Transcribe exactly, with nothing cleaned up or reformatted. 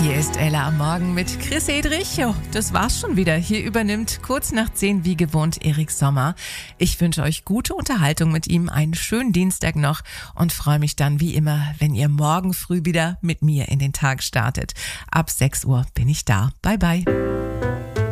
Hier ist Ella am Morgen mit Chris Edrich. Jo, das war's schon wieder. Hier übernimmt kurz nach zehn wie gewohnt Erik Sommer. Ich wünsche euch gute Unterhaltung mit ihm, einen schönen Dienstag noch und freue mich dann wie immer, wenn ihr morgen früh wieder mit mir in den Tag startet. Ab sechs Uhr bin ich da. Bye bye.